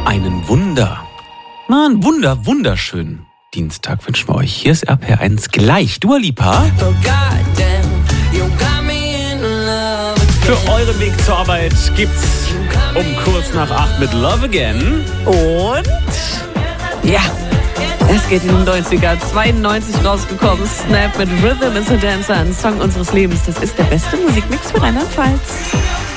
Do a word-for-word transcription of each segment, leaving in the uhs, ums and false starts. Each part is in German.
Einen Wunder, na, ein Wunder, wunderschönen Dienstag wünschen wir euch. Hier ist R P R eins gleich. Dua Lipa. Für euren Weg zur Arbeit gibt's um kurz nach acht mit Love Again. Und ja, es geht in den neunziger, zweiundneunzig rausgekommen. Snap mit Rhythm is a Dancer, ein Song unseres Lebens. Das ist der beste Musikmix für Rheinland-Pfalz.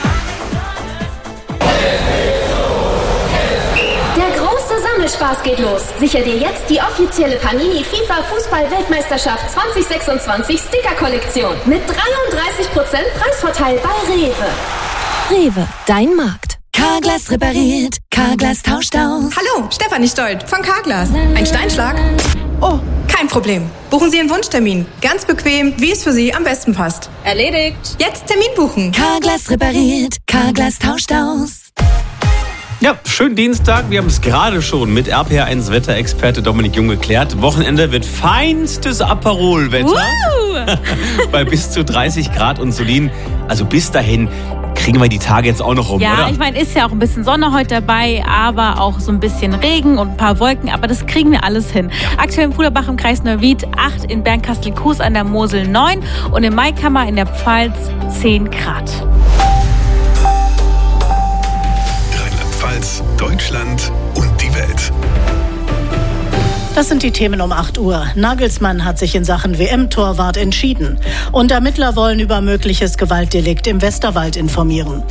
Spaß geht los. Sicher dir jetzt die offizielle Panini FIFA Fußball-Weltmeisterschaft zwanzig sechsundzwanzig Sticker-Kollektion mit dreiunddreißig Prozent Preisvorteil bei Rewe. Rewe, dein Markt. Carglass repariert, Carglass tauscht aus. Hallo, Stefanie Stolt von Carglass. Ein Steinschlag? Oh, kein Problem. Buchen Sie Ihren Wunschtermin. Ganz bequem, wie es für Sie am besten passt. Erledigt. Jetzt Termin buchen. Carglass repariert, Carglass tauscht aus. Ja, schönen Dienstag. Wir haben es gerade schon mit R P R eins Wetterexperte Dominik Jung geklärt. Wochenende wird feinstes Aperol-Wetter. Bei bis zu dreißig Grad und Solin. Also bis dahin kriegen wir die Tage jetzt auch noch rum, ja, oder? Ja, ich meine, ist ja auch ein bisschen Sonne heute dabei, aber auch so ein bisschen Regen und ein paar Wolken. Aber das kriegen wir alles hin. Aktuell in Puderbach im Kreis Neuwied acht, in Bernkastel-Kues an der Mosel neun und in Maikammer in der Pfalz zehn Grad. Deutschland und die Welt. Das sind die Themen um acht Uhr. Nagelsmann hat sich in Sachen W M-Torwart entschieden. Und Ermittler wollen über mögliches Gewaltdelikt im Westerwald informieren.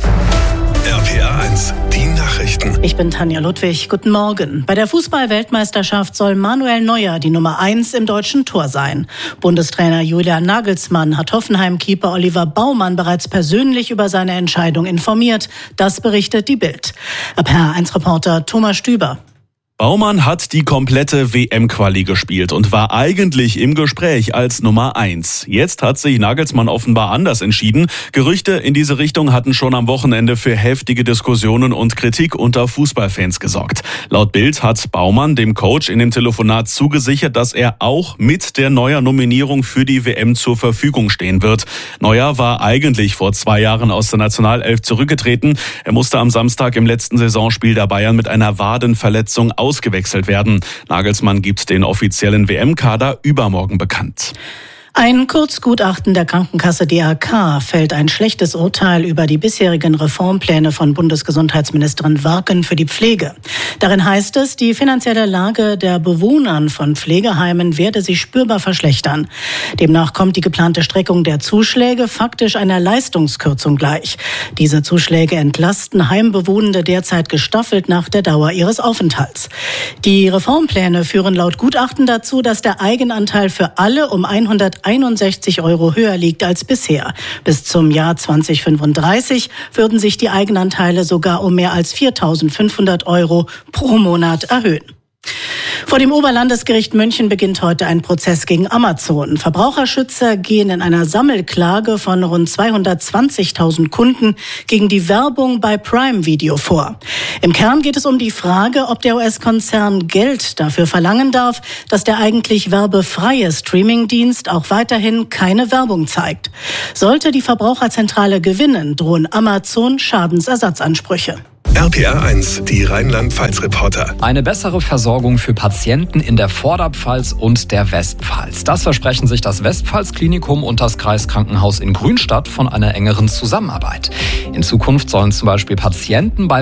R P R eins, die Nachrichten. Ich bin Tanja Ludwig. Guten Morgen. Bei der Fußball-Weltmeisterschaft soll Manuel Neuer die Nummer eins im deutschen Tor sein. Bundestrainer Julian Nagelsmann hat Hoffenheim-Keeper Oliver Baumann bereits persönlich über seine Entscheidung informiert. Das berichtet die Bild. R P R eins Reporter Thomas Stüber. Baumann hat die komplette W M-Quali gespielt und war eigentlich im Gespräch als Nummer eins. Jetzt hat sich Nagelsmann offenbar anders entschieden. Gerüchte in diese Richtung hatten schon am Wochenende für heftige Diskussionen und Kritik unter Fußballfans gesorgt. Laut Bild hat Baumann dem Coach in dem Telefonat zugesichert, dass er auch mit der Neuer-Nominierung für die W M zur Verfügung stehen wird. Neuer war eigentlich vor zwei Jahren aus der Nationalelf zurückgetreten. Er musste am Samstag im letzten Saisonspiel der Bayern mit einer Wadenverletzung ausgewechselt werden. Nagelsmann gibt den offiziellen W M-Kader übermorgen bekannt. Ein Kurzgutachten der Krankenkasse D A K fällt ein schlechtes Urteil über die bisherigen Reformpläne von Bundesgesundheitsministerin Warken für die Pflege. Darin heißt es, die finanzielle Lage der Bewohnern von Pflegeheimen werde sich spürbar verschlechtern. Demnach kommt die geplante Streckung der Zuschläge faktisch einer Leistungskürzung gleich. Diese Zuschläge entlasten Heimbewohnende derzeit gestaffelt nach der Dauer ihres Aufenthalts. Die Reformpläne führen laut Gutachten dazu, dass der Eigenanteil für alle um hunderteinundsechzig Euro höher liegt als bisher. Bis zum Jahr zweitausendfünfunddreißig würden sich die Eigenanteile sogar um mehr als viertausendfünfhundert Euro pro Monat erhöhen. Vor dem Oberlandesgericht München beginnt heute ein Prozess gegen Amazon. Verbraucherschützer gehen in einer Sammelklage von rund zweihundertzwanzigtausend Kunden gegen die Werbung bei Prime Video vor. Im Kern geht es um die Frage, ob der U S-Konzern Geld dafür verlangen darf, dass der eigentlich werbefreie Streamingdienst auch weiterhin keine Werbung zeigt. Sollte die Verbraucherzentrale gewinnen, drohen Amazon Schadensersatzansprüche. R P R eins, die Rheinland-Pfalz-Reporter. Eine bessere Versorgung für Patienten in der Vorderpfalz und der Westpfalz. Das versprechen sich das Westpfalz-Klinikum und das Kreiskrankenhaus in Grünstadt von einer engeren Zusammenarbeit. In Zukunft sollen zum Beispiel Patienten bei